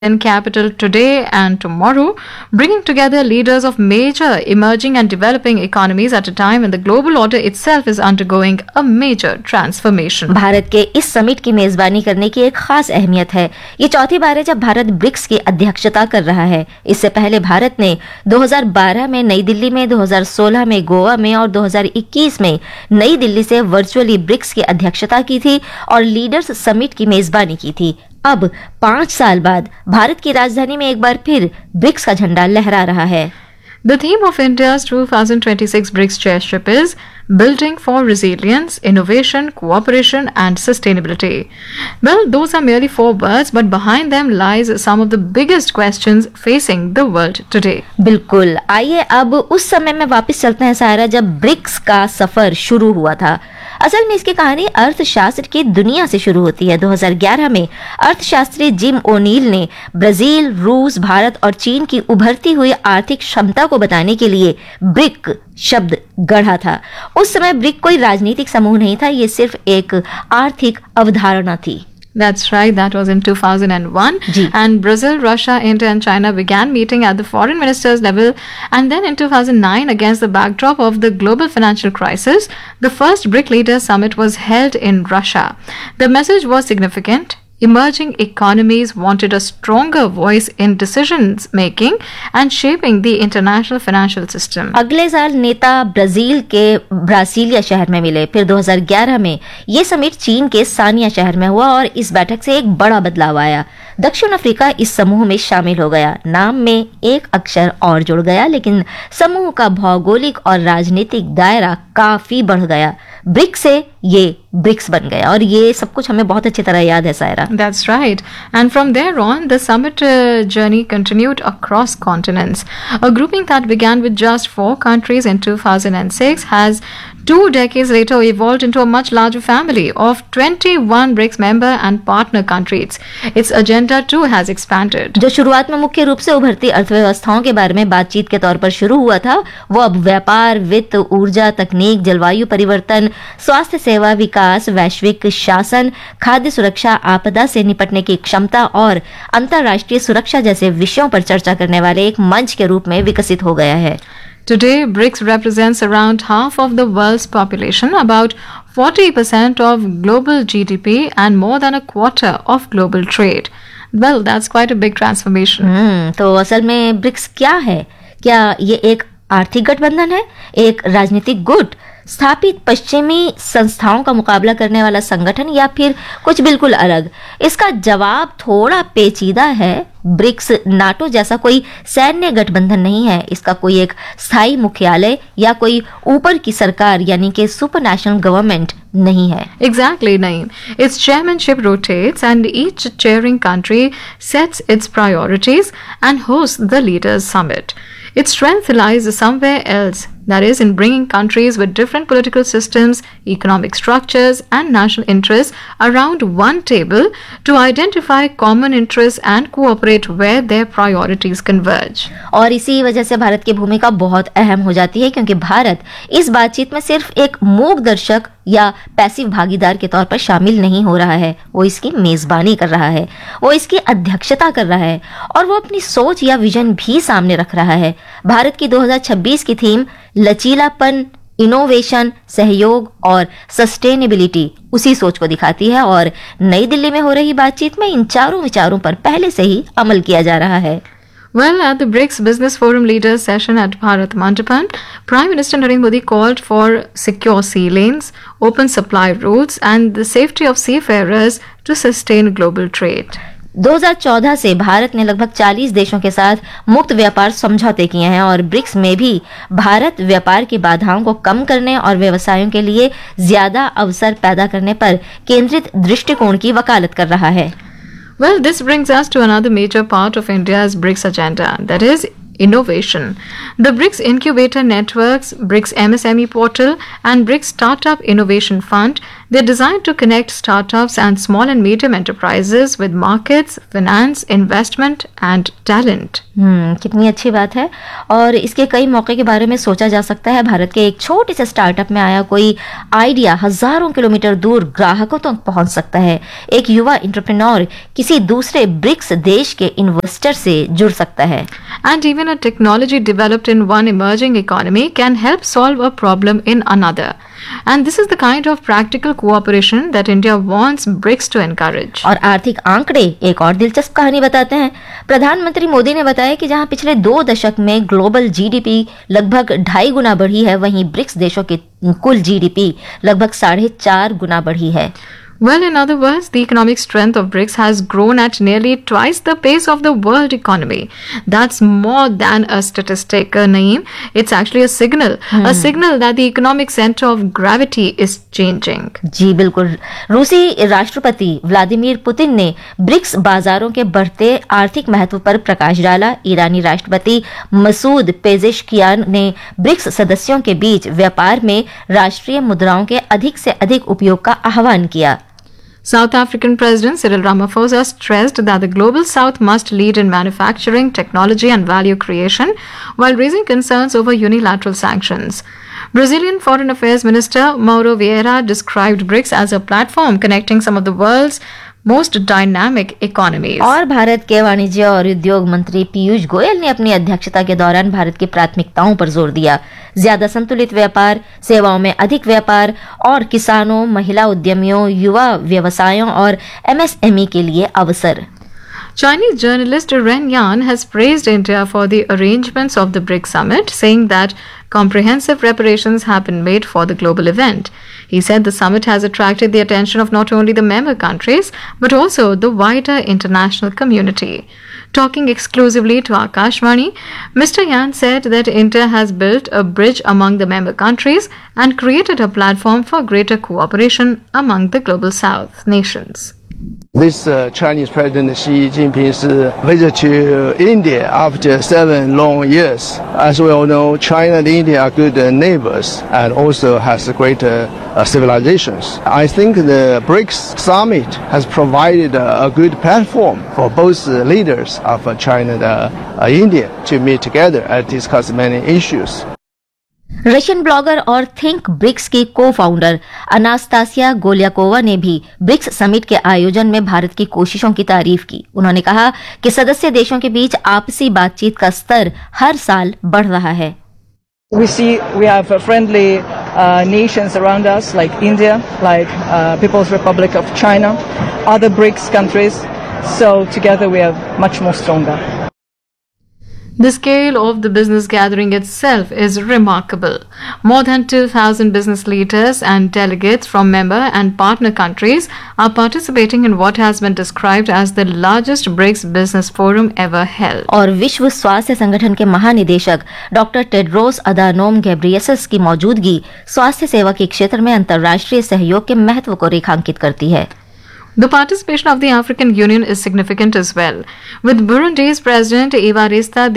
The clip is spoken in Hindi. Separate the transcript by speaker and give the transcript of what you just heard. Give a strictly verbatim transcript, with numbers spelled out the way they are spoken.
Speaker 1: in capital today and tomorrow, bringing together leaders of major emerging and developing economies at a time when the global order itself is undergoing a major transformation.
Speaker 2: Bharat के इस समिट की मेजबानी करने की एक खास अहमियत है। ये चौथी बार है जब भारत ब्रिक्स की अध्यक्षता कर रहा है। इससे पहले भारत ने दो हज़ार बारह में नई दिल्ली में, दो हज़ार सोलह में गोवा में और दो हज़ार इक्कीस में नई दिल्ली से वर्चुअली ब्रिक्स की अध्यक्षता की थी और लीडर्स समिट की मेजबानी की थी। अब पांच साल बाद भारत की राजधानी में एक बार फिर ब्रिक्स का झंडा लहरा रहा है।
Speaker 1: The theme of India's twenty twenty-six BRICS chairship is Building for Resilience, Innovation, Cooperation and Sustainability. Well, those are merely four words, but behind them lies some of the biggest questions facing the world today.
Speaker 2: बिल्कुल, आइए अब उस समय में वापस चलते हैं सायरा, जब ब्रिक्स का सफर शुरू हुआ था। असल में इसकी कहानी अर्थशास्त्र की दुनिया से शुरू होती है। दो हज़ार ग्यारह में अर्थशास्त्री जिम ओनील ने ब्राजील, रूस, भारत और चीन की उभरती हुई आर्थिक क्षमता को बताने के लिए ब्रिक शब्द गढ़ा था। उस समय ब्रिक कोई राजनीतिक समूह नहीं था, ये सिर्फ एक आर्थिक अवधारणा थी।
Speaker 1: That's right, that was in two thousand one.
Speaker 2: Ji.
Speaker 1: And Brazil, Russia, India and China began meeting at the foreign ministers level, and then in two thousand nine, against the backdrop of the global financial crisis, the first BRIC Leaders Summit was held in Russia. The message was significant. Emerging economies wanted a stronger voice in decisions making and shaping the international financial system.
Speaker 2: अगले साल नेता ब्राजील के ब्रासिलिया शहर में मिले। फिर दो हज़ार ग्यारह में ये समिट चीन के सानिया शहर में हुआ और इस बैठक से एक बड़ा बदलाव आया। दक्षिण अफ्रीका इस समूह में शामिल हो गया। नाम में एक अक्षर और जुड़ गया, लेकिन समूह का भौगोलिक और राजनीतिक दायरा काफी बढ़ गया। ब्रिक्स से ये ब्रिक्स बन गया और ये सब कुछ हमें बहुत अच्छी तरह याद है Saira.
Speaker 1: That's right. And from there on, the summit uh, journey continued across continents. A grouping that began with just four countries in two thousand six has two decades later evolved into a much larger family of twenty-one BRICS member and partner countries. Its agenda too has expanded.
Speaker 2: जो शुरुआत में मुख्य रूप से उभरती अर्थव्यवस्थाओं के बारे में बातचीत के तौर पर शुरू हुआ था, वो अब व्यापार, वित्त, ऊर्जा, तकनीक, जलवायु परिवर्तन, स्वास्थ्य सेवा, विकास, वैश्विक शासन, खाद्य सुरक्षा, आपदा से निपटने की क्षमता और अंतर्राष्ट्रीय सुरक्षा जैसे विषयों पर चर्चा करने वाले एक मंच के रूप में विकसित हो गया है।
Speaker 1: Today, BRICS represents around half of the world's population, about forty percent of global G D P and more than a quarter of global trade. Well, that's quite a big transformation.
Speaker 2: हम्म, तो असल में ब्रिक्स क्या है? क्या ये एक आर्थिक गठबंधन है, एक राजनीतिक गुट, स्थापित पश्चिमी संस्थाओं का मुकाबला करने वाला संगठन, या फिर कुछ बिल्कुल अलग? इसका जवाब थोड़ा पेचीदा है। ब्रिक्स नाटो जैसा कोई सैन्य गठबंधन नहीं है। इसका कोई एक स्थायी मुख्यालय या कोई ऊपर की सरकार यानी कि सुपर नेशनल गवर्नमेंट नहीं है।
Speaker 1: Exactly, Naeem. Its chairmanship rotates and each chairing country sets its priorities and hosts the leaders' summit. Its strength lies somewhere else, that is, in bringing countries with different political systems, economic structures, and national interests around one table to identify common interests and cooperate where their priorities converge.
Speaker 2: और इसी वजह से भारत की भूमिका बहुत अहम हो जाती है, क्योंकि भारत इस बातचीत में सिर्फ एक मूक दर्शक या पैसिव भागीदार के तौर पर शामिल नहीं हो रहा है। वो इसकी मेजबानी कर रहा है, वो इसकी अध्यक्षता कर रहा है और वो अपनी सोच या विजन भी सामने रख रहा है। भारत की दो हज़ार छब्बीस की थीम लचीलापन, इनोवेशन, सहयोग और सस्टेनेबिलिटी उसी सोच को दिखाती है और नई दिल्ली में हो रही बातचीत में इन चारों विचारों पर पहले से ही अमल किया जा रहा है।
Speaker 1: Well, at the BRICS Business Forum Leaders session at Bharat Mandapan, Prime Minister Narendra Modi called for secure sea lanes, open supply routes and the safety of seafarers to sustain global trade.
Speaker 2: दो हज़ार चौदह से भारत ने लगभग चालीस देशों के साथ मुक्त व्यापार समझौते किए हैं और ब्रिक्स में भी भारत व्यापार की बाधाओं को कम करने और व्यवसायों के लिए ज्यादा अवसर पैदा करने पर केंद्रित दृष्टिकोण की वकालत कर रहा है।
Speaker 1: Well, this brings us to another major part of India's BRICS agenda, that is innovation. The BRICS Incubator Networks, BRICS M S M E Portal, and BRICS Startup Innovation Fund, they're designed to connect startups and small and medium enterprises with markets, finance, investment, and talent.
Speaker 2: हम्म कितनी अच्छी बात है। और इसके कई मौके के बारे में सोचा जा सकता है। भारत के एक छोटे से स्टार्टअप में आया कोई आइडिया हजारों किलोमीटर दूर ग्राहकों तक तो पहुंच सकता है। एक युवा एंटरप्रेन्योर किसी दूसरे ब्रिक्स देश के इन्वेस्टर से जुड़ सकता है।
Speaker 1: And even a technology developed in one emerging economy can help solve a problem in another. And this is the kind of practical cooperation that India wants BRICS to encourage.
Speaker 2: और आर्थिक आंकड़े एक और दिलचस्प कहानी बताते हैं। प्रधानमंत्री मोदी ने बताया कि जहां पिछले दो दशक में ग्लोबल जीडीपी लगभग ढाई गुना बढ़ी है, वहीं ब्रिक्स देशों की कुल जीडीपी लगभग साढ़े चार गुना बढ़ी है।
Speaker 1: Well, in other words, the economic strength of BRICS has grown at nearly twice the pace of the world economy. That's more than a statistic, uh, Naeem. It's actually a signal, hmm. a signal that the economic center of gravity is changing.
Speaker 2: जी बिल्कुल। रूसी राष्ट्रपति व्लादिमीर पुतिन ने ब्रिक्स बाजारों के बढ़ते आर्थिक महत्व पर प्रकाश डाला। ईरानी राष्ट्रपति मसूद पेजेशकियान ने ब्रिक्स सदस्यों के बीच व्यापार में राष्ट्रीय मुद्राओं के अधिक से अधिक उपयोग का आह्वान किया।
Speaker 1: South African President Cyril Ramaphosa stressed that the Global South must lead in manufacturing, technology and value creation while raising concerns over unilateral sanctions. Brazilian Foreign Affairs Minister Mauro Vieira described BRICS as a platform connecting some of the world's most dynamic economies.
Speaker 2: और भारत के वाणिज्य और उद्योग मंत्री पीयूष गोयल ने अपनी अध्यक्षता के दौरान भारत की प्राथमिकताओं पर जोर दिया। ज्यादा संतुलित व्यापार, सेवाओं में अधिक व्यापार और किसानों, महिला उद्यमियों, युवा व्यवसायों और एमएसएमई के लिए अवसर।
Speaker 1: Chinese journalist Ren Yan has praised India for the arrangements of the BRICS summit, saying that comprehensive preparations have been made for the global event. He said the summit has attracted the attention of not only the member countries, but also the wider international community. Talking exclusively to Akashvani, Mister Yan said that India has built a bridge among the member countries and created a platform for greater cooperation among the global South nations.
Speaker 3: This uh, Chinese President Xi Jinping's uh, visit to India after seven long years. As we all know, China and India are good uh, neighbors and also has great uh, uh, civilizations. I think the BRICS summit has provided uh, a good platform for both uh, leaders of uh, China and uh, uh, India to meet together and discuss many issues.
Speaker 2: Russian blogger और थिंक ब्रिक्स की को फाउंडर अनास्तासिया गोलियाकोवा ने भी ब्रिक्स समिट के आयोजन में भारत की कोशिशों की तारीफ की। उन्होंने कहा कि सदस्य देशों के बीच आपसी बातचीत का स्तर हर साल बढ़ रहा है।
Speaker 4: We see we have uh, friendly uh, nations around us like India, like uh, People's Republic of China, other BRICS countries. So together we are much more stronger.
Speaker 1: The scale of the business gathering itself is remarkable. More than two thousand business leaders and delegates from member and partner countries are participating in what has been described as the largest BRICS business forum ever held.
Speaker 2: और विश्व स्वास्थ्य संगठन के महानिदेशक डॉक्टर टेड्रोस अदानोम घेब्रेयेसस की मौजूदगी स्वास्थ्य सेवा के क्षेत्र में अंतर्राष्ट्रीय सहयोग के महत्व को रेखांकित करती है।
Speaker 1: The participation of the African Union is significant as well. With Burundi's President Evariste